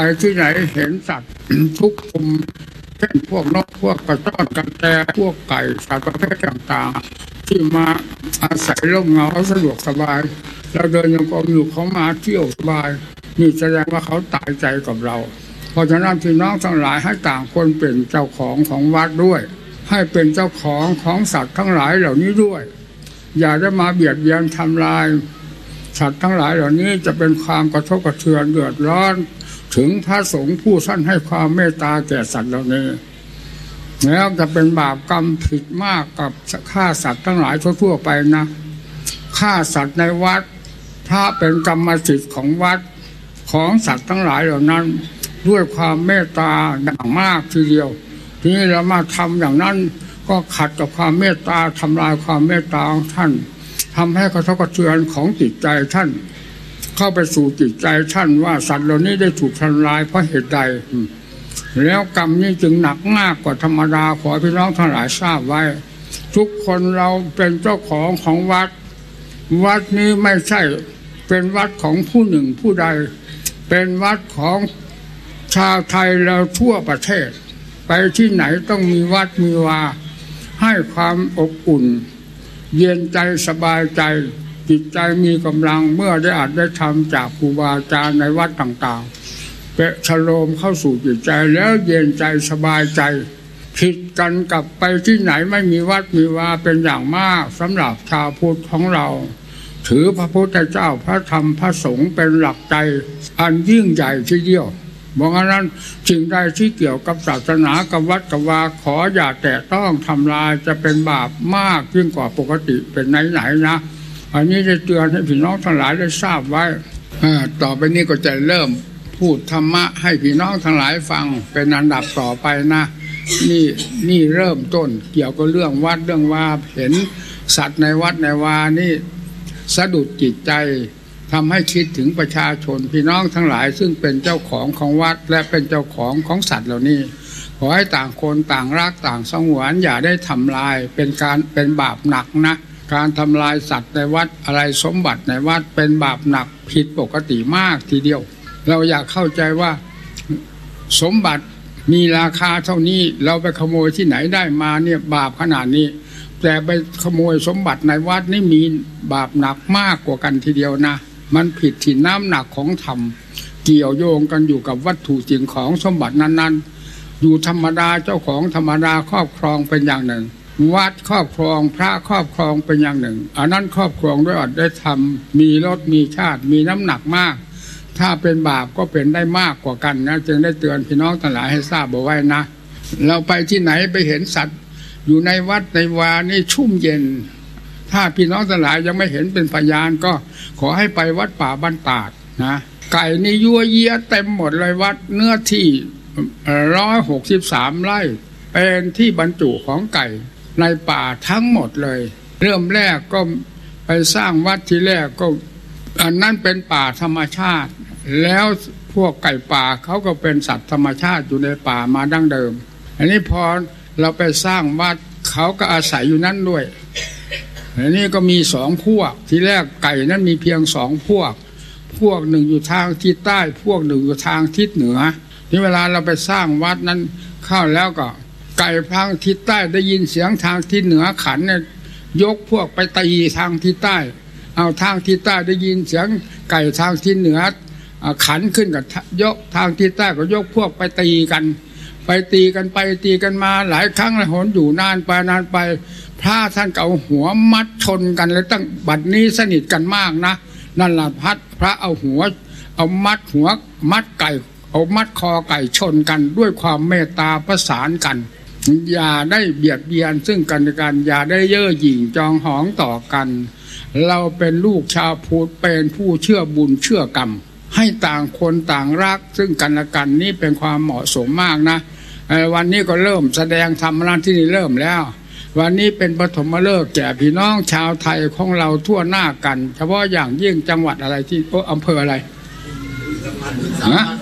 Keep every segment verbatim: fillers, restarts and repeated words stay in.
ที่ไหนเห็นสัตว์ ทุกกลุ่มเช่นพวกนกพวกกระต้อนกระแตพวกไก่สัตว์ประเภทต่างๆที่มาอาศัยร่มเงาสะดวกสบายเราเดินยังกรมอยู่เขามาเที่ยวสบายนี่แสดงว่าเขาตายใจกับเราเพราะฉะนั้นพี่น้องทั้งหลายให้ต่างคนเป็นเจ้าของของวัดด้วยให้เป็นเจ้าของของสัตว์ทั้งหลายเหล่านี้ด้วยอย่าได้มาเบียดเบียนทำลายสัตว์ทั้งหลายเหล่านี้จะเป็นความกระทบกระเทือนเดือดร้อนถึงพระสงฆ์ผู้ท่านให้ความเมตตาแก่สัตว์เหล่านี้แล้วจะเป็นบาปกรรมผิดมากกับฆ่าสัตว์ทั้งหลายทั่วๆไปนะฆ่าสัตว์ในวัดพระเป็นกรรมสิทธิ์ของวัดของสัตว์ทั้งหลายเหล่านั้นด้วยความเมตตาอย่างมากทีเดียวทีนี้เรามาทำอย่างนั้นก็ขัดกับความเมตตาทำลายความเมตตาของท่านทำให้กระทบกระเทือนของจิตใจท่านเข้าไปสู่จิตใจท่านว่าสัตว์เหล่านี้ได้ถูกทำลายเพราะเหตุใดแล้วกรรมนี้จึงหนักมากกว่าธรรมดาขอพี่น้องทั้งหลายทราบไว้ทุกคนเราเป็นเจ้าของของวัดวัดนี้ไม่ใช่เป็นวัดของผู้หนึ่งผู้ใดเป็นวัดของชาวไทยเราทั่วประเทศไปที่ไหนต้องมีวัดมีวาให้ความอบอุ่นเย็นใจสบายใจจิตใจมีกำลังเมื่อได้อาจได้ทำจากครูบาอาจารย์ในวัดต่างๆเปะชโลมเข้าสู่จิตใจแล้วเย็นใจสบายใจผิดกันกับไปที่ไหนไม่มีวัดมีวาเป็นอย่างมากสำหรับชาวพุทธของเราถือพระพุทธเจ้าพระธรรมพระสงฆ์เป็นหลักใจอันยิ่งใหญ่ทีเดียวบอกนั้นสิ่งใดที่เกี่ยวกับศาสนากับวัดกับวาขออย่าแตะต้องทำลายจะเป็นบาปมากยิ่งกว่าปกติเป็นไหนๆนะอันนี้จะเตือนให้พี่น้องทั้งหลายได้ทราบไว้ต่อไปนี้ก็จะเริ่มพูดธรรมะให้พี่น้องทั้งหลายฟังเป็นอันดับต่อไปนะนี่นี่เริ่มต้นเกี่ยวกับเรื่องวัดเรื่องวาเห็นสัตว์ในวัดในวานี่สะดุดจิตใจทำให้คิดถึงประชาชนพี่น้องทั้งหลายซึ่งเป็นเจ้าของของวัดและเป็นเจ้าของของสัตว์เหล่านี้ขอให้ต่างคนต่างรักต่างสงวนอย่าได้ทำลายเป็นการเป็นบาปหนักนะการทำลายสัตว์ในวัดอะไรสมบัติในวัดเป็นบาปหนักผิดปกติมากทีเดียวเราอยากเข้าใจว่าสมบัติมีราคาเท่านี้เราไปขโมยที่ไหนได้มาเนี่ยบาปขนาดนี้แต่ไปขโมยสมบัติในวัดนี่มีบาปหนักมากกว่ากันทีเดียวนะมันผิดที่น้ำหนักของธรรมเกี่ยวโยงกันอยู่กับวัตถุสิ่งของสมบัตินั้นๆอยู่ธรรมดาเจ้าของธรรมดาครอบครองเป็นอย่างหนึ่งวัดครอบครองพระครอบครองเป็นอย่างหนึ่งอันนั้นครอบครองด้วยอดได้ทำมีรสมีชาติมีน้ำหนักมากถ้าเป็นบาปก็เป็นได้มากกว่ากันนะจึงได้เตือนพี่น้องทั้งหลายให้ทราบเอาไว้นะเราไปที่ไหนไปเห็นสัตว์อยู่ในวัดในวานี่ชุ่มเย็นถ้าพี่น้องทั้งหลายยังไม่เห็นเป็นพยานก็ขอให้ไปวัดป่าบ้านตาดนะไก่นี่ยั่วเยี้ยเต็มหมดเลยวัดเนื้อที่ร้อยหกสิบสามไร่เป็นที่บรรจุของไก่ในป่าทั้งหมดเลยเริ่มแรกก็ไปสร้างวัดที่แรกก็อันนั้นเป็นป่าธรรมชาติแล้วพวกไก่ป่าเขาก็เป็นสัตว์ธรรมชาติอยู่ในป่ามาดั้งเดิมอันนี้พอเราไปสร้างวัดเขาก็อาศัยอยู่นั่นด้วยอันนี้ก็มีสองพวกที่แรกไก่นั้นมีเพียงสองพวกพวกหนึ่งอยู่ทางทิศใต้พวกหนึ่งอยู่ทางทิศเหนือที่เวลาเราไปสร้างวัดนั้นเข้าแล้วก็ไก่ทางทิศใต้ได้ยินเสียงทางทิศเหนือขันเนี่ยยกพวกไปตีทางทิศใต้เอาทางทิศใต้ได้ยินเสียงไก่ทางทิศเหนือขันขึ้นกับยกทางทิศใต้ก็ยกพวกไปตีกันไปตีกันไปตีกันมาหลายครั้งหลายหนอยู่นานไปนานไปพระท่านเอาหัวมัดชนกันเลยตั้งบัดนี้สนิทกันมากนะนั่นแหละพัดพระเอาหัวเอามัดหัวมัดไก่เอามัดคอไก่ชนกันด้วยความเมตตาประสานกันอย่าได้เบียดเบียนซึ่งกันและกันอย่าได้เย่อหยิ่งจองหองต่อกันเราเป็นลูกชาวพุทธเป็นผู้เชื่อบุญเชื่อกรรมให้ต่างคนต่างรักซึ่งกันและกันนี่เป็นความเหมาะสมมากนะวันนี้ก็เริ่มแสดงธรรมะที่นี่เริ่มแล้ววันนี้เป็นปฐมฤกษ์แก่พี่น้องชาวไทยของเราทั่วหน้ากันเฉพาะอย่างยิ่งจังหวัดอะไรที่โอ้อำเภออะไรฮะ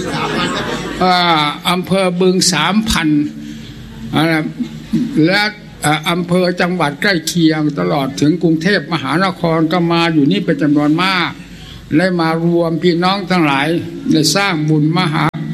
อำเภอบึงสามพันและอำเภอจังหวัดใกล้เคียงตลอดถึงกรุงเทพมหานครก็มาอยู่นี่เป็นจำนวนมากได้มารวมพี่น้องทั้งหลายได้สร้างบุญมหา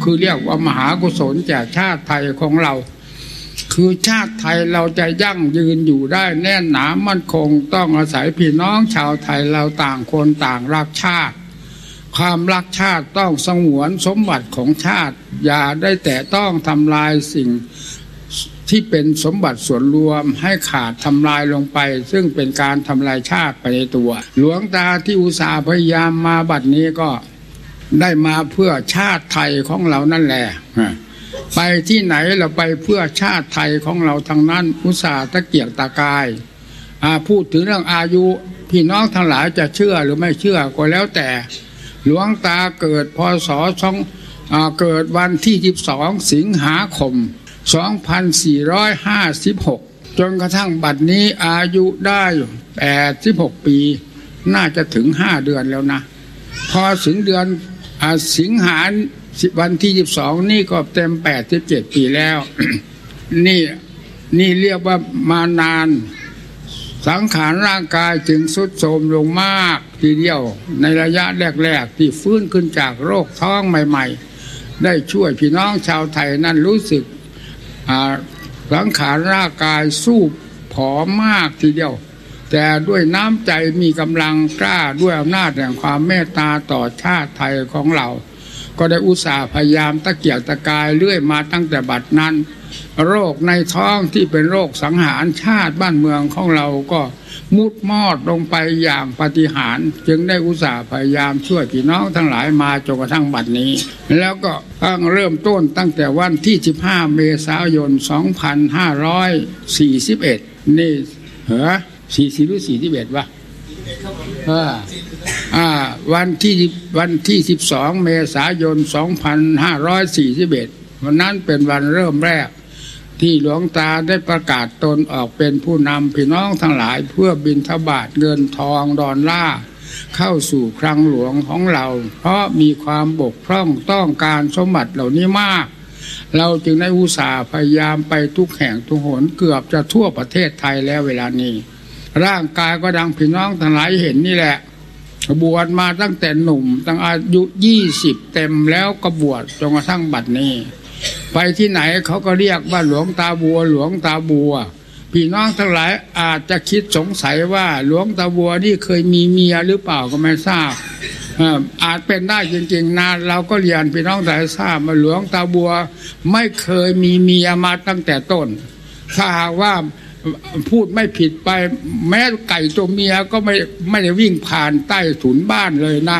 คือเรียกว่ามหากุศลแก่ชาติไทยของเราคือชาติไทยเราจะยั่งยืนอยู่ได้แน่นหนามั่นคงต้องอาศัยพี่น้องชาวไทยเราต่างคนต่างรักชาติความรักชาติต้องสงวนสมบัติของชาติอย่าได้แต่ต้องทำลายสิ่งที่เป็นสมบัติส่วนรวมให้ขาดทำลายลงไปซึ่งเป็นการทำลายชาติไปในตัวหลวงตาที่อุตส่าห์พยายามมาบัดนี้ก็ได้มาเพื่อชาติไทยของเรานั่นแหละไปที่ไหนเราไปเพื่อชาติไทยของเราทั้งนั้นอุตส่าห์ตะเกียกตะกายพูดถึงเรื่องอายุพี่น้องทั้งหลายจะเชื่อหรือไม่เชื่อก็แล้วแต่หลวงตาเกิดพศสองเกิดวันที่สิบสองสิงหาคมสองพันสี่ร้อยห้าสิบหกจนกระทั่งบัดนี้อายุได้แปดสิบหกปีน่าจะถึงห้าเดือนแล้วนะพอถึงเดือนสิงหาวันที่สิบสองนี่ก็เต็มแปดสิบเจ็ดปีแล้ว นี่นี่เรียกว่ามานานสังขารร่างกายจึงทรุดโทรมลงมากทีเดียวในระยะแรกๆที่ฟื้นขึ้นจากโรคท้องใหม่ๆได้ช่วยพี่น้องชาวไทยนั่นรู้สึกสังขารร่างกายสู้ผอมมากทีเดียวแต่ด้วยน้ำใจมีกำลังกล้าด้วยอำนาจแห่งความเมตตาต่อชาติไทยของเราก็ได้อุตส่าห์พยายามตะเกียกตะกายเรื่อยมาตั้งแต่บัดนั้นโรคในท้องที่เป็นโรคสังหารชาติบ้านเมืองของเราก็มุดมอดลงไปอย่างปาฏิหาริย์จึงได้อุตส่าห์พยายามช่วยพี่น้องทั้งหลายมาจนกระทั่งบัดนี้แล้วก็ตั้งเริ่มต้นตั้งแต่วันที่สิบห้าเมษายนสองพันห้าร้อยสี่สิบเอ็ดนี่เหรอสี่สิบหรือสี่สิบเอ็ดวะอ่าอ่าวันที่วันที่สิบสองเมษายนสองพันห้าร้อยสี่สิบเอ็ดวันนั้นเป็นวันเริ่มแรกที่หลวงตาได้ประกาศตนออกเป็นผู้นำพี่น้องทั้งหลายเพื่อบิณฑบาตเงินทองดอลลาร์เข้าสู่คลังหลวงของเราเพราะมีความบกพร่องต้องการสมบัติเหล่านี้มากเราจึงได้อุตส่าห์พยายามไปทุกแห่งทุกหนเกือบจะทั่วประเทศไทยแล้วเวลานี้ร่างกายก็ดังพี่น้องทั้งหลายเห็นนี่แหละบวชมาตั้งแต่หนุ่มตั้งอายุยี่สิบเต็มแล้วก็บวชจนกระทั่งบัดนี้ไปที่ไหนเขาก็เรียกว่าหลวงตาบัวหลวงตาบัวพี่น้องทั้งหลายอาจจะคิดสงสัยว่าหลวงตาบัวนี่เคยมีเมียหรือเปล่าก็ไม่ทราบอาจเป็นได้จริงๆนะเราก็เรียนพี่น้องทั้งหลายทราบว่าหลวงตาบัวไม่เคยมีเมียมาตั้งแต่ต้นถ้าหากว่าพูดไม่ผิดไปแม้ไก่ตัวเมียก็ไม่ไม่ได้วิ่งผ่านใต้ถุนบ้านเลยนะ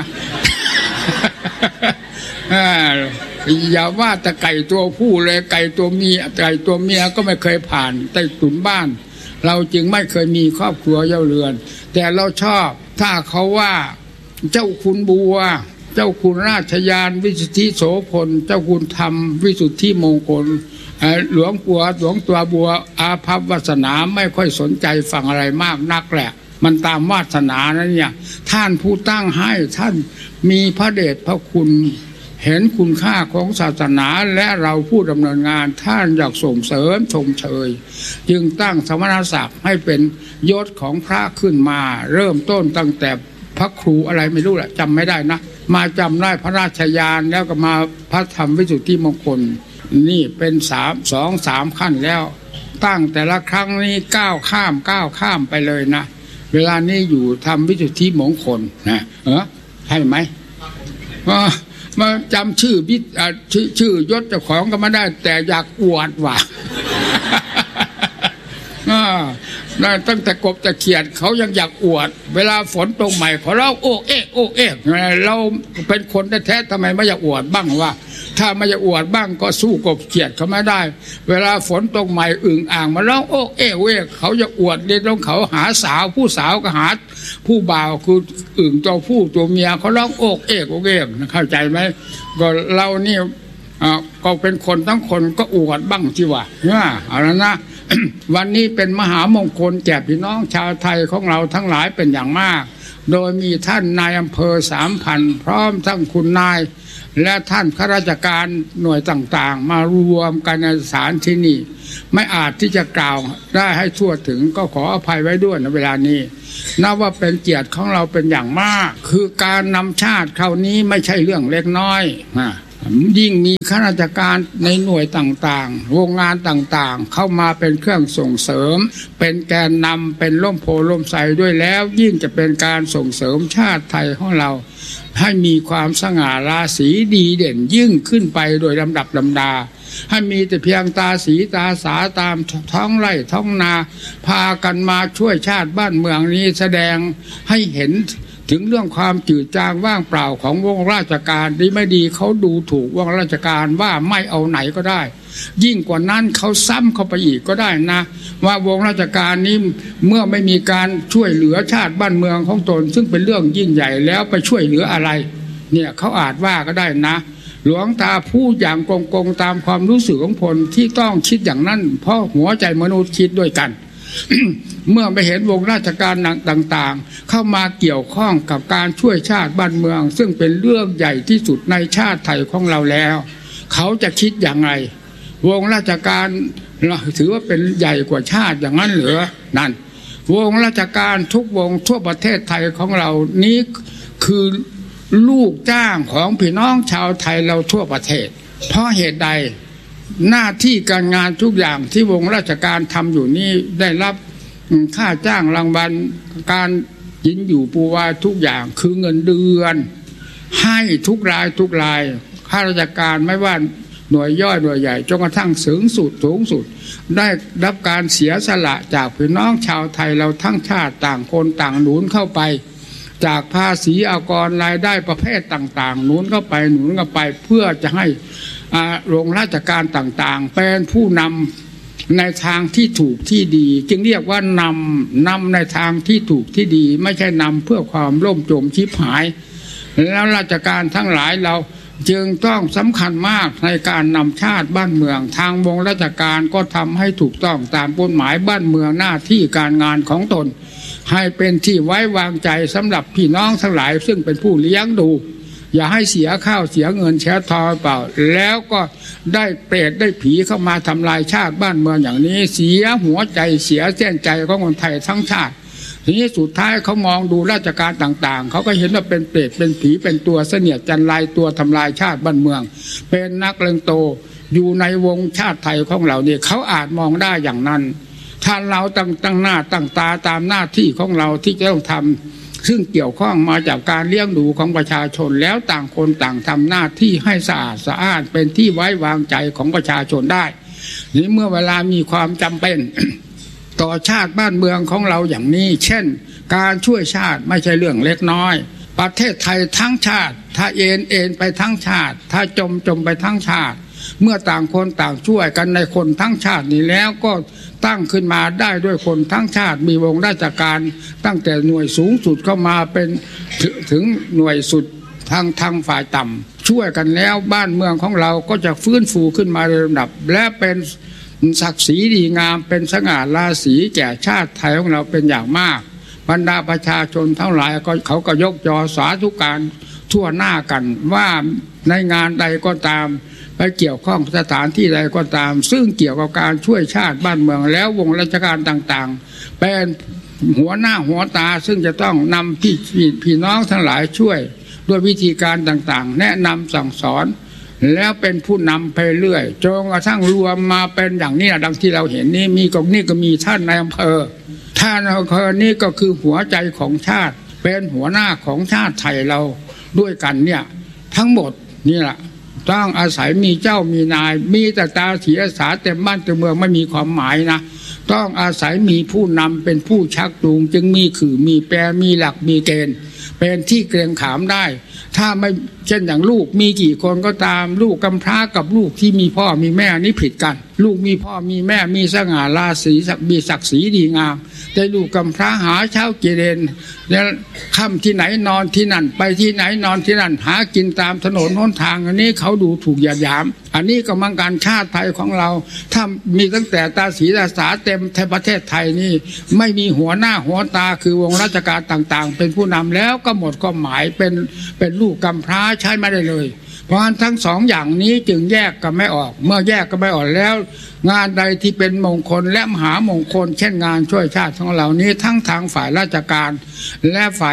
อย่าว่าแต่ไก่ตัวผู้เลยไก่ตัวเมียไก่ตัวเมียก็ไม่เคยผ่านใต้ถุนบ้านเราจึงไม่เคยมีครอบครัวเย่าเรือนแต่เราชอบถ้าเขาว่าเจ้าคุณบัวเจ้าคุณราชยานวิสุทธิโสพลเจ้าคุณธรรมวิสุทธิมงคลหลวงปัวหลวงตัวบัวอาภัพวาสนาไม่ค่อยสนใจฟังอะไรมากนักแหละมันตามวาสนานั่นเนี่ยท่านผู้ตั้งให้ท่านมีพระเดชพระคุณเห็นคุณค่าของศาสนาและเราผู้ดำเนินงานท่านอยากส่งเสริมชมเชยจึงตั้งสมณศักดิ์ให้เป็นยศของพระขึ้นมาเริ่มต้นตั้งแต่พระครูอะไรไม่รู้แหละจำไม่ได้นะมาจำได้พระราชยานแล้วก็มาพระธรรมวิสุทธิมงคลนี่เป็นสามสองสามขั้นแล้วตั้งแต่ละครั้งนี้ก้าวข้ามก้าวข้ามไปเลยนะเวลานี้อยู่ทำวิสุทธิมงคลนะเออใช่ไหมมามาจำชื่อบิดชื่อชื่อยศเจ้าของก็ไม่ได้แต่อยากอวดว่ะ ตั้งแต่กบแต่เขียดเขายังอยากอวดเวลาฝนตกใหม่เขาเล่าโอ้เอ๊ะโอ้เอ๊ะเราเป็นคนแท้ๆทำไมไม่อยากอวดบ้างวะถ้าไม่อยากอวดบ้างก็สู้กบเขียดเขาไม่ได้เวลาฝนตกใหม่อึ่งอ่างมาเล่าโอ้เอ๊ะเว้ยเขาจะอวดเดี๋ยวเขาหาสาวผู้สาวก็หาผู้บ่าวคืออึ่งตัวผู้ตัวเมียเขาเล่าโอ้เอ๊ะโอ้เอ๊ะเข้าใจไหมก็เรานี่ก็เป็นคนทั้งคนก็อวดบ้างที่ว่าเนี่ยเอาละนะ วันนี้เป็นมหามงคลแก่พี่น้องชาวไทยของเราทั้งหลายเป็นอย่างมากโดยมีท่านนายอำเภอสามพันพร้อมทั้งคุณนายและท่านข้าราชการหน่วยต่างๆมารวมกันในสถานที่นี้ไม่อาจที่จะกล่าวได้ให้ทั่วถึงก็ขออภัยไว้ด้วยในเวลานี้นับว่าเป็นเกียรติของเราเป็นอย่างมากคือการนำชาติคราวนี้ไม่ใช่เรื่องเล็กน้อยยิ่งมีข้าราชการในหน่วยต่างๆโรงงานต่างๆเข้ามาเป็นเครื่องส่งเสริมเป็นแกนนำเป็นร่มโพล่มไทรด้วยแล้วยิ่งจะเป็นการส่งเสริมชาติไทยของเราให้มีความสง่าราศีดีเด่นยิ่งขึ้นไปโดยลำดับลำดาให้มีแต่เพียงตาสีตาสาตามท้องไร่ท้องนาพากันมาช่วยชาติบ้านเมืองนี้แสดงให้เห็นถึงเรื่องความจืดจางว่างเปล่าของวงราชการดีไม่ดีเขาดูถูกวงราชการว่าไม่เอาไหนก็ได้ยิ่งกว่านั้นเขาซ้ำเข้าไปอีกก็ได้นะว่าวงราชการนี้เมื่อไม่มีการช่วยเหลือชาติบ้านเมืองของตนซึ่งเป็นเรื่องยิ่งใหญ่แล้วไปช่วยเหลืออะไรเนี่ยเขาอาจว่าก็ได้นะหลวงตาพูดอย่างกงๆตามความรู้สึกของคนที่ต้องคิดอย่างนั้นเพราะหัวใจมนุษย์คิดด้วยกัน เมื่อไปเห็นวงราชการต่างๆเข้ามาเกี่ยวข้องกับการช่วยชาติบ้านเมืองซึ่งเป็นเรื่องใหญ่ที่สุดในชาติไทยของเราแล้วเขาจะคิดอย่างไรวงราชการถือว่าเป็นใหญ่กว่าชาติอย่างนั้นหรือนั่นวงราชการทุกวงทั่วประเทศไทยของเรานี้คือลูกจ้างของพี่น้องชาวไทยเราทั่วประเทศเพราะเหตุใดหน้าที่การงานทุกอย่างที่วงราชการทำอยู่นี้ได้รับค่าจ้างรางวัลการกินอยู่ปูวาทุกอย่างคือเงินเดือนให้ทุกรายทุกรายข้าราชการไม่ว่าหน่วยย่อยหน่วยใหญ่จนกระทั่งสูงสุดสูงสุดได้รับการเสียสละจากพี่น้องชาวไทยเราทั้งชาติต่างคนต่างหนุนเข้าไปจากภาษีอากรรายได้ประเภทต่างๆหนุนเข้าไปหนุนเข้าไปเพื่อจะให้โรงราชการต่างๆเป็นผู้นำในทางที่ถูกที่ดีจึงเรียกว่านำนำในทางที่ถูกที่ดีไม่ใช่นำเพื่อความล่มจมชิบหายแล้วราชการทั้งหลายเราจึงต้องสำคัญมากในการนำชาติบ้านเมืองทางวงราชการก็ทำให้ถูกต้องตามกฎหมายบ้านเมืองหน้าที่การงานของตนให้เป็นที่ไว้วางใจสำหรับพี่น้องทั้งหลายซึ่งเป็นผู้เลี้ยงดูอย่าให้เสียข้าวเสียเงินเสียทองเปล่าแล้วก็ได้เปรตได้ผีเข้ามาทำลายชาติบ้านเมืองอย่างนี้เสียหัวใจเสียเส้นใจของคนไทยทั้งชาติทีนี้สุดท้ายเขามองดูราชการต่างๆเขาก็เห็นว่าเป็นเปรตเป็นผีเป็นตัวเสนียดจันไรตัวทำลายชาติบ้านเมืองเป็นนักเลงโตอยู่ในวงชาติไทยของเราเนี่ยเขาอาจมองได้อย่างนั้นถ้าเราตั้งตั้งหน้าตั้งตาตามหน้าที่ของเราที่จะต้องทำซึ่งเกี่ยวข้องมาจากการเลี้ยงดูของประชาชนแล้วต่างคนต่างทำหน้าที่ให้สะอาดสะอ้านเป็นที่ไว้วางใจของประชาชนได้นี้เมื่อเวลามีความจำเป็น ต่อชาติบ้านเมืองของเราอย่างนี้เช่นการช่วยชาติไม่ใช่เรื่องเล็กน้อยประเทศไทยทั้งชาติถ้าเอ็นเอ็นไปทั้งชาติถ้าจมจมไปทั้งชาติเมื่อต่างคนต่างช่วยกันในคนทั้งชาตินี้แล้วก็ตั้งขึ้นมาได้ด้วยคนทั้งชาติมีวงราชการตั้งแต่หน่วยสูงสุดเข้ามาเป็นถึงหน่วยสุดทางทางฝ่ายต่ำช่วยกันแล้วบ้านเมืองของเราก็จะฟื้นฟูขึ้นมาในลำดับและเป็นศักดิ์ศรีดีงามเป็นสง่าราศีแก่ชาติไทยของเราเป็นอย่างมากบรรดาประชาชนทั้งหลายก็เขาก็ยกยอสาธุการทั่วหน้ากันว่าในงานใดก็ตามไปเกี่ยวข้องสถานที่ใดก็ตามซึ่งเกี่ยวกับการช่วยชาติบ้านเมืองแล้ววงราชการต่างๆเป็นหัวหน้าหัวตาซึ่งจะต้องนำพี่พี่น้องทั้งหลายช่วยด้วยวิธีการต่างๆแนะนำสั่งสอนแล้วเป็นผู้นำไปเรื่อยจนกระทั่งรวมมาเป็นอย่างนี้ดังที่เราเห็นนี้มีก็นี่ก็มีท่านนายอำเภอท่านนายอำเภอนี่ก็คือหัวใจของชาติเป็นหัวหน้าของชาติไทยเราด้วยกันเนี่ยทั้งหมดนี่แหละต้องอาศัยมีเจ้ามีนายมีแต่ตาเสียสาเต็มบ้านเต็มเมืองไม่มีความหมายนะต้องอาศัยมีผู้นำเป็นผู้ชักจูงจึงมีขื่อมีแปรมีหลักมีเกณฑ์เป็นที่เกรงขามได้ถ้าไม่เช่นอย่างลูกมีกี่คนก็ตามลูกกำพร้ากับลูกที่มีพ่อมีแม่นี่ผิดกันลูกมีพ่อมีแม่มีสง่าราศีมีศักดิ์ศรีดีงามแต่ลูกกำพร้าหาเช้าเจริญแล้วค่ำที่ไหนนอนที่นั่นไปที่ไหนนอนที่นั่นหากินตามถนนหนทางอันนี้เขาดูถูกหยาดหยามอันนี้ก็มังการชาติไทยของเราถ้ามีตั้งแต่ตาสีตาสาเต็มในประเทศไทยนี่ไม่มีหัวหน้าหัวตาคือวงราชการต่างๆเป็นผู้นำแล้วก็หมดความหมายเป็นเป็นลูกกำพร้าใช้ไม่ได้เลยเพราะฉะนั้นทั้งสองอย่างนี้จึงแยกกันไม่ออกเมื่อแยกกันไม่ออกแล้วงานใดที่เป็นมงคลและมหามงคลเช่นงานช่วยชาติของเรานี้ทั้งทางฝ่ายราชการและฝ่าย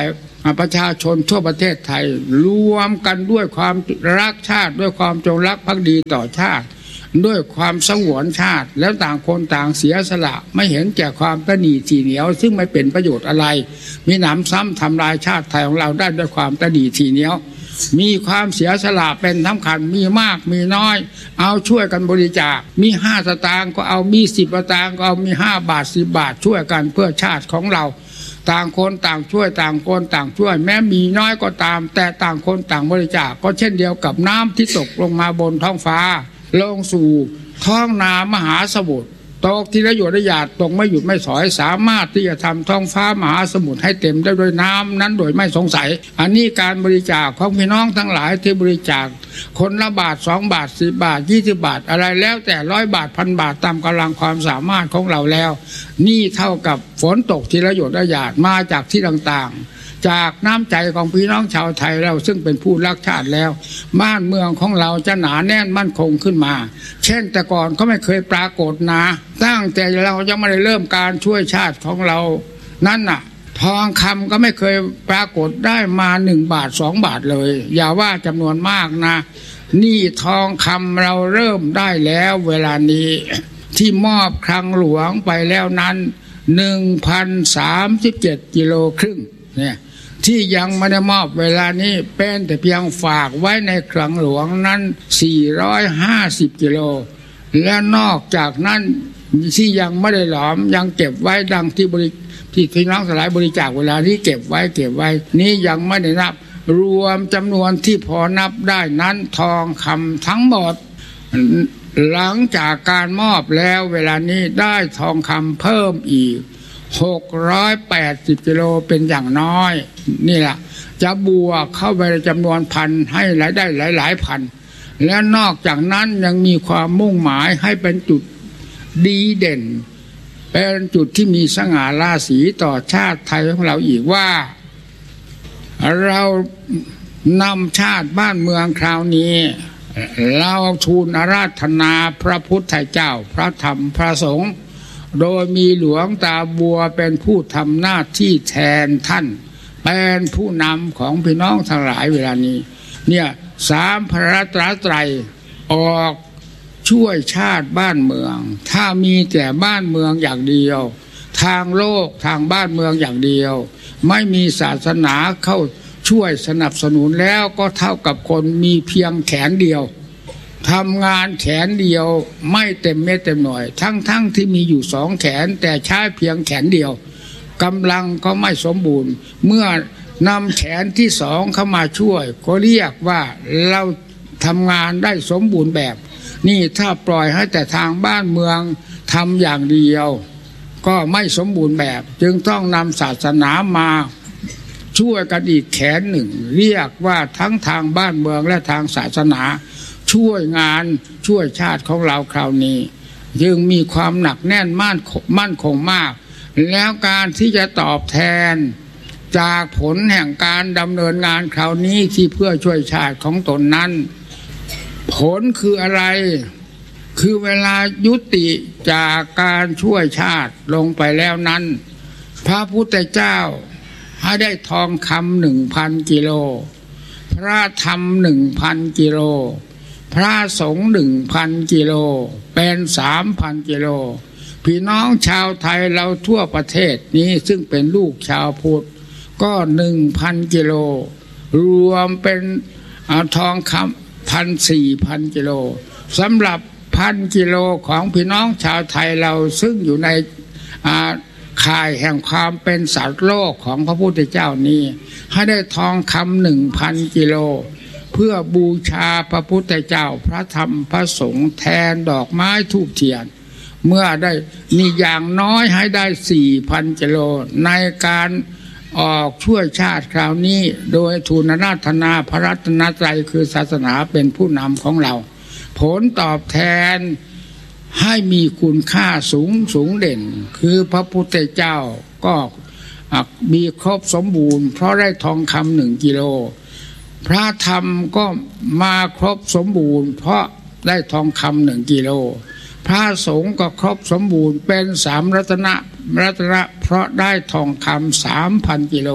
ประชาชนทั่วประเทศไทยรวมกันด้วยความรักชาติด้วยความจงรักภักดีต่อชาติด้วยความสงวนชาติแล้วต่างคนต่างเสียสละไม่เห็นแก่ความตนีทีเหนียวซึ่งไม่เป็นประโยชน์อะไรมีหนำซ้ำทำลายชาติไทยของเราได้ด้วยความตนีทีเหนียวมีความเสียสละเป็นสำคัญมีมากมีน้อยเอาช่วยกันบริจาคมีห้าสตางค์ก็เอามีสิบสตางค์ก็เอามีห้าบาทสิบบาทช่วยกันเพื่อชาติของเราต่างคนต่างช่วยต่างคนต่างช่วยแม้มีน้อยก็ตามแต่ต่างคนต่างบริจาคก็เช่นเดียวกับน้ำที่ตกลงมาบนท้องฟ้าลงสู่ท้องนามหาสมุทรตกทีละหยดละหยาดตกไม่หยุดไม่ถอยสามารถที่จะทำท้องฟ้ามหาสมุทรให้เต็มได้ด้วยน้ำนั้นโดยไม่สงสัยอันนี้การบริจาคของพี่น้องทั้งหลายที่บริจาคคนละบาทสองบาทสิบบาทยี่สิบบาทอะไรแล้วแต่ร้อยบาทพันบาทตามกำลังความสามารถของเราแล้วนี่เท่ากับฝนตกทีละหยดละหยาดมาจากที่ต่างๆจากน้ำใจของพี่น้องชาวไทยเราซึ่งเป็นผู้รักชาติแล้วบ้านเมืองของเราจะหนาแน่นมั่นคงขึ้นมาเช่นแต่ก่อนเขาไม่เคยปรากฏนะตั้งแต่เรายังไม่ได้เริ่มการช่วยชาติของเรานั่นน่ะทองคำก็ไม่เคยปรากฏได้มาหนึ่งบาทสองบาทเลยอย่าว่าจำนวนมากนะนี่ทองคำเราเริ่มได้แล้วเวลานี้ที่มอบคลังหลวงไปแล้วนั้นหนึ่งพันสามสิบเจ็ดกิโลครึ่งเนี่ยที่ยังไม่ได้มอบเวลานี้เป็นแต่เพียงฝากไว้ในคลังหลวงนั้นสี่ร้อยห้าสิบกิโลและนอกจากนั้นที่ยังไม่ได้หลอมยังเก็บไว้ดังที่บริที่พี่น้องสลายบริจาคเวลานี้เก็บไว้เก็บไว้นี้ยังไม่ได้นับรวมจำนวนที่พอนับได้นั้นทองคำทั้งหมดหลังจากการมอบแล้วเวลานี้ได้ทองคำเพิ่มอีกหกร้อยแปดสิบกิโลเป็นอย่างน้อยนี่แหละจะบวกเข้าไปจำนวนพันให้หลายได้หลายหลายพันและนอกจากนั้นยังมีความมุ่งหมายให้เป็นจุดดีเด่นเป็นจุดที่มีสง่าราศีต่อชาติไทยของเราอีกว่าเรานำชาติบ้านเมืองคราวนี้เราทูลอาราธนาพระพุทธเจ้าพระธรรมพระสงฆ์โดยมีหลวงตาบัวเป็นผู้ทำหน้าที่แทนท่านเป็นผู้นำของพี่น้องทั้งหลายเวลานี้เนี่ยสามพระรัตนตรัยออกช่วยชาติบ้านเมืองถ้ามีแต่บ้านเมืองอย่างเดียวทางโลกทางบ้านเมืองอย่างเดียวไม่มีศาสนาเข้าช่วยสนับสนุนแล้วก็เท่ากับคนมีเพียงแขนเดียวทำงานแขนเดียวไม่เต็มเม็ดเต็มหน่วยทั้งๆ ท, ที่มีอยู่สองแขนแต่ใช้เพียงแขนเดียวกำลังก็ไม่สมบูรณ์เมื่อนำแขนที่สองเข้ามาช่วยก็เรียกว่าเราทำงานได้สมบูรณ์แบบนี่ถ้าปล่อยให้แต่ทางบ้านเมืองทำอย่างเดียวก็ไม่สมบูรณ์แบบจึงต้องนำศาสนามาช่วยกันอีกแขนหนึ่งเรียกว่าทั้งทางบ้านเมืองและทางศาสนาช่วยงานช่วยชาติของเราคราวนี้จึงมีความหนักแน่นมั่นมั่นคงมากแล้วการที่จะตอบแทนจากผลแห่งการดำเนินงานคราวนี้ที่เพื่อช่วยชาติของตนนั้นผลคืออะไรคือเวลายุติจากการช่วยชาติลงไปแล้วนั้นพระพุทธเจ้าให้ได้ทองคำหนึ่งพันกิโลพระธรรมหนึ่งพันกิโลพระสงฆ์หนึ่งพันกิโลเป็นสามพันกิโลพี่น้องชาวไทยเราทั่วประเทศนี้ซึ่งเป็นลูกชาวพุทธก็หนึ่งพันกิโลรวมเป็นทองคำพันสี่พันกิโลสำหรับพันกิโลของพี่น้องชาวไทยเราซึ่งอยู่ในข่ายแห่งความเป็นสัตว์โลกของพระพุทธเจ้านี้ให้ได้ทองคำหนึ่งพันกิโลเพื่อบูชาพระพุทธเจ้าพระธรรมพระสงฆ์แทนดอกไม้ธูปเทียนเมื่อได้นี่อย่างน้อยให้ได้สี่พันกิโลในการออกช่วยชาติคราวนี้โดยทูลอาราธนาพระรัตนตรัยคือศาสนาเป็นผู้นำของเราผลตอบแทนให้มีคุณค่าสูงสูงเด่นคือพระพุทธเจ้าก็มีครบสมบูรณ์เพราะได้ทองคำหนึ่งกิโลพระธรรมก็มาครบสมบูรณ์เพราะได้ทองคำหนึ่งกิโลพระสงฆ์ก็ครบสมบูรณ์เป็นสามรัตนะรัตนะเพราะได้ทองคำสามพันกิโล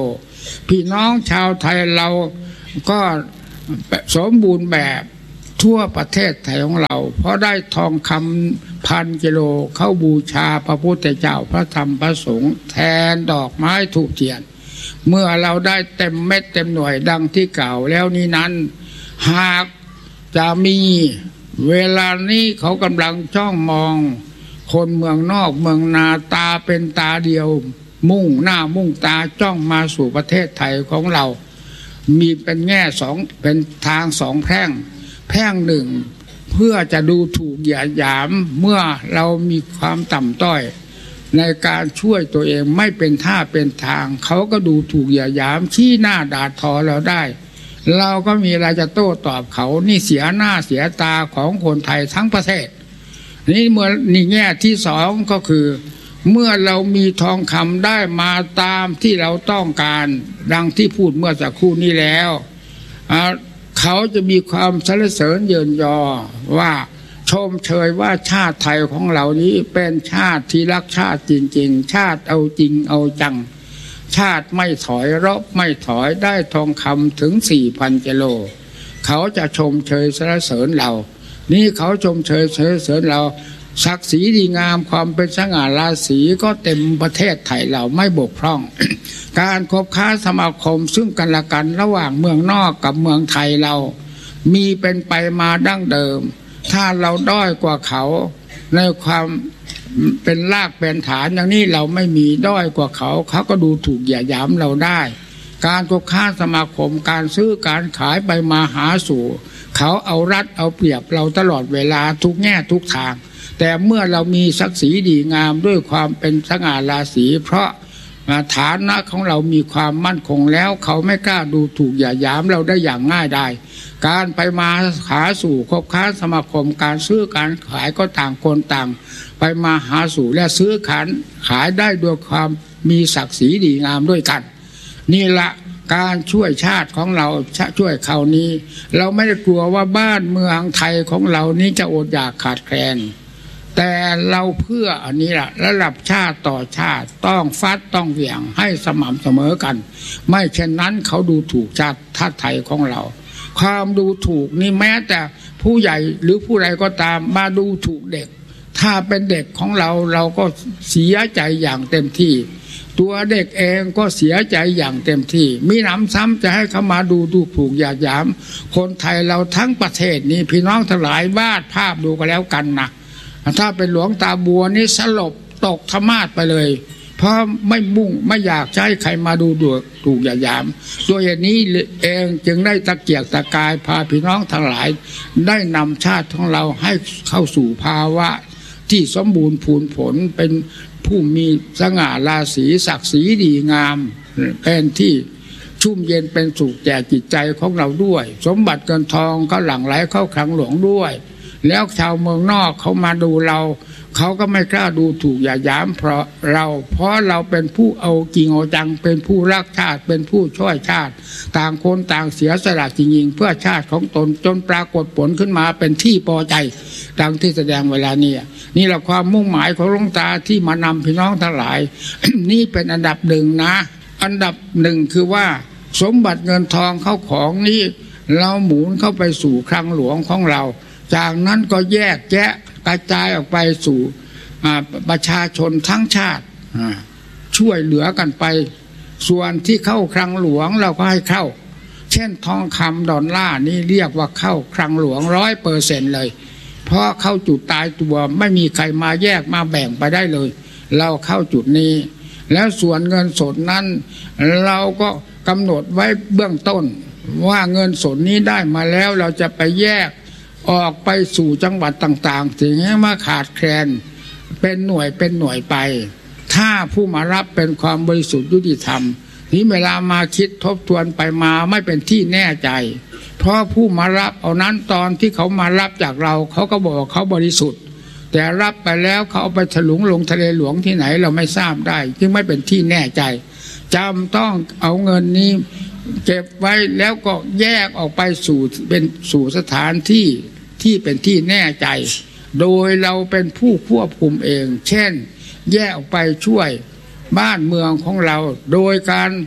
พี่น้องชาวไทยเราก็สมบูรณ์แบบทั่วประเทศไทยของเราเพราะได้ทองคำพันกิโลเข้าบูชาพระพุทธเจ้าพระธรรมพระสงฆ์แทนดอกไม้ธูปเทียนเมื่อเราได้เต็มเม็ดเต็มหน่วยดังที่กล่าวแล้วนี้นั้นหากจะมีเวลานี้เขากำลังจ้องมองคนเมืองนอกเมืองนาตาเป็นตาเดียวมุ่งหน้ามุ่งตาจ้องมาสู่ประเทศไทยของเรามีเป็นแง่สองเป็นทางสองแพร่งแพร่งหนึ่งเพื่อจะดูถูกเหยียดหยามเมื่อเรามีความต่ำต้อยในการช่วยตัวเองไม่เป็นท่าเป็นทางเขาก็ดูถูกเหยียดหยามชี้หน้าด่าทอเราได้เราก็มีอะไรจะโต้ตอบเขานี่เสียหน้าเสียตาของคนไทยทั้งประเทศนี่เมื่อนี่แง่ที่สองก็คือเมื่อเรามีทองคำได้มาตามที่เราต้องการดังที่พูดเมื่อสักครู่นี้แล้วเขาจะมีความสรรเสริญเยินยอว่าชมเชยว่าชาติไทยของเรานี้เป็นชาติที่รักชาติจริงๆชาติเอาจริงเอาจังชาติไม่ถอยรบไม่ถอยได้ทองคำถึง สี่พัน กิโลเขาจะชมเชยสรรเสริญเรานี่เขาชมเชยสรรเสริญเราศักดิ์ศรีดีงามความเป็นสง่าราศีก็เต็มประเทศไทยเราไม่บกพร่อง การคบค้าสมาคมซึ่งกันและกันระหว่างเมืองนอกกับเมืองไทยเรามีเป็นไปมาดั้งเดิมถ้าเราด้อยกว่าเขาในความเป็นรากเป็นฐานอย่างนี้เราไม่มีด้อยกว่าเขาเขาก็ดูถูกเหยียดหยามเราได้การคบค้าสมาคมการซื้อการขายไปมาหาสู่เขาเอารัดเอาเปรียบเราตลอดเวลาทุกแง่ทุกทางแต่เมื่อเรามีศักดิ์ศรีดีงามด้วยความเป็นสง่าราศีเพราะฐานะของเรามีความมั่นคงแล้วเขาไม่กล้าดูถูกเหยียดหยามเราได้อย่างง่ายได้การไปมาหาสู่คบค้าสมาคมการซื้อการขายก็ต่างคนต่างไปมาหาสู่และซื้อขายขายได้ด้วยความมีศักดิ์ศรีดีงามด้วยกันนี่ละการช่วยชาติของเราช่วยเขานี้เราไม่ได้กลัวว่าบ้านเมืองไทยของเรานี้จะอดอยากขาดแคลนแต่เราเพื่ออันนี้ละระดับชาติต่อชาติต้องฟัดต้องเหวี่ยงให้สม่ำเสมอกันไม่เช่นนั้นเขาดูถูกชาติชาติไทยของเราความดูถูกนี่แม้แต่ผู้ใหญ่หรือผู้ใดก็ตามมาดูถูกเด็กถ้าเป็นเด็กของเราเราก็เสียใจอย่างเต็มที่ตัวเด็กเองก็เสียใจอย่างเต็มที่มีหนำซ้ำจะให้เขามาดูดูถูกเหยียดหยามคนไทยเราทั้งประเทศนี้พี่น้องทั้งหลายวาดภาพดูกันแล้วกันนะถ้าเป็นหลวงตาบัวนี่สลบตกธรรมาสไปเลยเพราะไม่มุ่งไม่อยากให้ใครมาดูดูถูกเหยียดหยามตัวอย่างนี้เองจึงได้ตะเกียกตะกายพาพี่น้องทั้งหลายได้นำชาติของเราให้เข้าสู่ภาวะที่สมบูรณ์พูนผลเป็นผู้มีสง่าราศีศักดิ์ศรีดีงามเป็นที่ชุ่มเย็นเป็นสุขแก่จิตใจของเราด้วยสมบัติเงินทองก็หลั่งไหลเข้าคลังหลวงด้วยแล้วชาวเมืองนอกเขามาดูเราเขาก็ไม่กล้าดูถูกเหยียดหยามเพราะเราเพราะเราเป็นผู้เอาจริงเอาจังเป็นผู้รักชาติเป็นผู้ช่วยชาติต่างคนต่างเสียสละจริงๆเพื่อชาติของตนจนปรากฏผลขึ้นมาเป็นที่พอใจดังที่แสดงเวลานี้นี่แหละความมุ่งหมายของหลวงตาที่มานำพี่น้องทั้งหลาย นี่เป็นอันดับหนึ่งนะอันดับหนึ่งคือว่าสมบัติเงินทองเข้าของนี้เราหมุนเข้าไปสู่คลังหลวงของเราจากนั้นก็แยกแยะกระจายออกไปสู่ประชาชนทั้งชาติช่วยเหลือกันไปส่วนที่เข้าคลังหลวงเราก็ให้เข้าเช่นทองคำดอลลาร์นี่เรียกว่าเข้าคลังหลวงร้อยเปอร์เซ็นต์เลยเพราะเข้าจุดตายตัวไม่มีใครมาแยกมาแบ่งไปได้เลยเราเข้าจุดนี้แล้วส่วนเงินสดนั้นเราก็กำหนดไว้เบื้องต้นว่าเงินสดนี้ได้มาแล้วเราจะไปแยกออกไปสู่จังหวัดต่างๆถึงให้มาขาดแคลนเป็นหน่วยเป็นหน่วยไปถ้าผู้มารับเป็นความบริสุทธิ์ยุติธรรมนี้เวลามาคิดทบทวนไปมาไม่เป็นที่แน่ใจเพราะผู้มารับเอานั้นตอนที่เขามารับจากเราเขาก็บอกเขาบริสุทธิ์แต่รับไปแล้วเขาเอาไปถลุงลงทะเลหลวงที่ไหนเราไม่ทราบได้จึงไม่เป็นที่แน่ใจจำต้องเอาเงินนี้เก็บไว้แล้วก็แยกออกไปสู่เป็นสู่สถานที่ที่เป็นที่แน่ใจโดยเราเป็นผู้ควบคุมเองเช่นแยกออกไปช่วยบ้านเมืองของเราโดยการ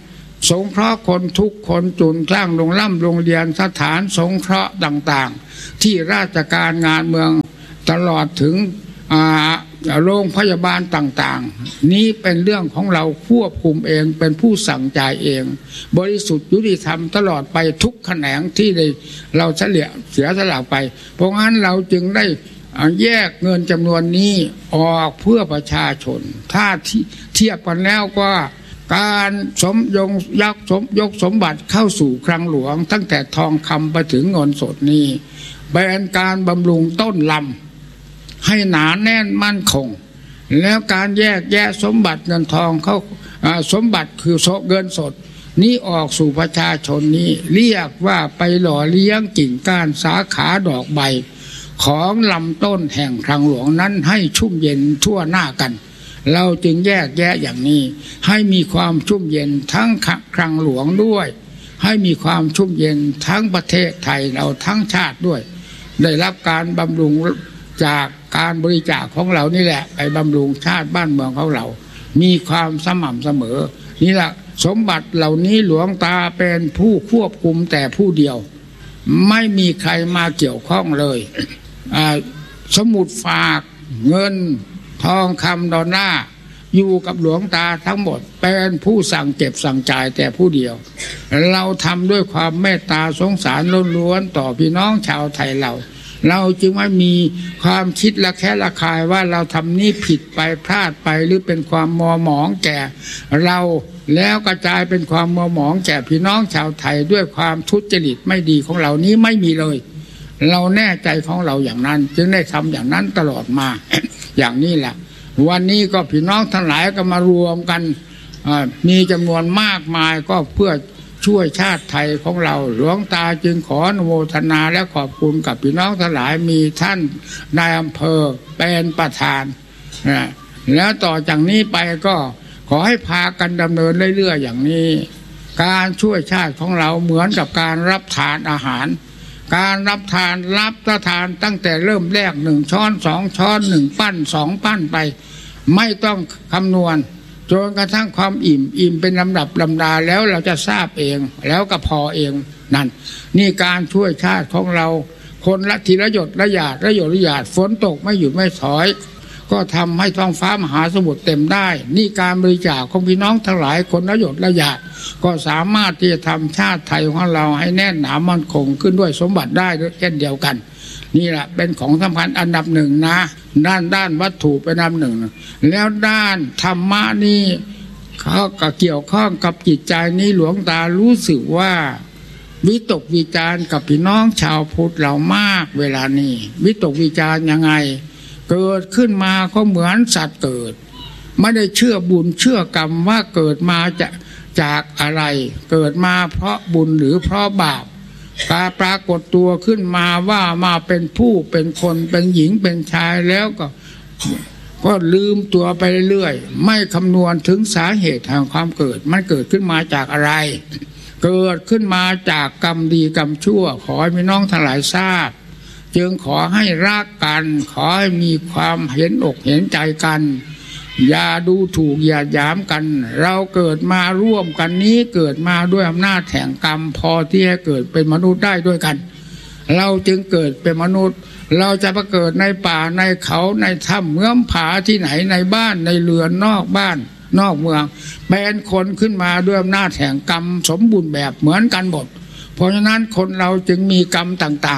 สงเคราะห์คนทุกคนจุนสร้างโรงล่ำโรงเรียนสถานสงเคราะห์ต่างๆที่ราชการงานเมืองตลอดถึงโรงพยาบาลต่างๆนี้เป็นเรื่องของเราควบคุมเองเป็นผู้สั่งจ่ายเองบริสุทธิ์ยุติธรรมตลอดไปทุกแขนงที่ได้เราเฉลี่ยเสียสละไปเพราะงั้นเราจึงได้แยกเงินจำนวนนี้ออกเพื่อประชาชนถ้าเทียบกันแล้วก็การสมยงยักสมยกสมบัติเข้าสู่คลังหลวงตั้งแต่ทองคำไปถึงเงินสดนี้เป็นการบำรุงต้นลำให้หนาแน่นมั่นคงแล้วการแยกแยะสมบัติเงินทองเข้าสมบัติคือเงินสดนี้ออกสู่ประชาชนนี้เรียกว่าไปหล่อเลี้ยงกิ่งก้านสาขาดอกใบของลำต้นแห่งคลังหลวงนั้นให้ชุ่มเย็นทั่วหน้ากันเราจึงแยกแยะอย่างนี้ให้มีความชุ่มเย็นทั้งคลังหลวงด้วยให้มีความชุ่มเย็นทั้งประเทศไทยเราทั้งชาติด้วยได้รับการบำรุงจากการบริจาคของเรานี่แหละไปบำรุงชาติบ้านเมืองของเรามีความสม่ำเสมอนี่แหละสมบัติเหล่านี้หลวงตาเป็นผู้ควบคุมแต่ผู้เดียวไม่มีใครมาเกี่ยวข้องเลยสมุดฝากเงินทองคำดอลลาร์อยู่กับหลวงตาทั้งหมดเป็นผู้สั่งเก็บสั่งจ่ายแต่ผู้เดียวเราทำด้วยความเมตตาสงสารล้วนๆต่อพี่น้องชาวไทยเราเราจึงไม่มีความคิดละแคะละคายว่าเราทำนี้ผิดไปพลาดไปหรือเป็นความมัวหมองแก่เราแล้วกระจายเป็นความมัวหมองแก่พี่น้องชาวไทยด้วยความทุจริตไม่ดีของเรานี้ไม่มีเลยเราแน่ใจของเราอย่างนั้นจึงได้ทำอย่างนั้นตลอดมา อย่างนี้แหละวันนี้ก็พี่น้องทั้งหลายก็มารวมกันมีจำนวนมากมายก็เพื่อช่วยชาติไทยของเราหลวงตาจึงขออนุโมทนาและขอบคุณกับพี่น้องทั้งหลายมีท่านนายอำเภอเป็นประธานนะแล้วต่อจากนี้ไปก็ขอให้พากันดำเนินเรื่อยๆอย่างนี้การช่วยชาติของเราเหมือนกับการรับทานอาหารการรับทานรับประทานตั้งแต่เริ่มแรกหนึ่งช้อนสองช้อนหนึ่งปั้นสองปั้นไปไม่ต้องคำนวณจนกระทั่งความอิ่มอิ่มเป็นลำดับลำดาแล้วเราจะทราบเองแล้วก็พอเองนั่นนี่การช่วยชาติของเราคนละทีละหยดละหยาดละหยดละหยาดฝนตกไม่หยุดไม่ถอยก็ทำให้ท้องฟ้ามหาสมุทรเต็มได้นี่การบริจาคของพี่น้องทั้งหลายคนละหยดละหยาดก็สามารถที่จะทำชาติไทยของเราให้แน่นหนามั่นคงขึ้นด้วยสมบัติได้เช่นเดียวกันนี่แหละเป็นของสำคัญอันดับหนึ่งนะด้านด้านวัตถุเป็นอันดับหนึ่งแล้วด้านธรรมะนี่เขาก็เกี่ยวข้องกับจิตใจนี้หลวงตารู้สึกว่าวิตกวิจารณ์กับพี่น้องชาวพุทธเรามากเวลานี้วิตกวิจารณ์ยังไงเกิดขึ้นมาก็เหมือนสัตว์เกิดไม่ได้เชื่อบุญเชื่อกรรมว่าเกิดมาจะจากอะไรเกิดมาเพราะบุญหรือเพราะบาปการปรากฏตัวขึ้นมาว่ามาเป็นผู้เป็นคนเป็นหญิงเป็นชายแล้วก็ก็ลืมตัวไปเรื่อยๆไม่คำนวณถึงสาเหตุแห่งความเกิดมันเกิดขึ้นมาจากอะไรเกิดขึ้นมาจากกรรมดีกรรมชั่วขอให้พี่น้องทั้งหลายทราบจึงขอให้รักกันขอให้มีความเห็นอกเห็นใจกันอย่าดูถูกอย่าหยามกันเราเกิดมาร่วมกันนี้เกิดมาด้วยอำนาจแห่งกรรมพอที่จะเกิดเป็นมนุษย์ได้ด้วยกันเราจึงเกิดเป็นมนุษย์เราจะไปเกิดในป่าในเขาในถ้ำเมืองผาที่ไหนในบ้านในเรือนนอกบ้านนอกเมืองเป็นคนขึ้นมาด้วยอำนาจแห่งกรรมสมบูรณ์แบบเหมือนกันหมดเพราะฉะนั้นคนเราจึงมีกรรมต่างๆ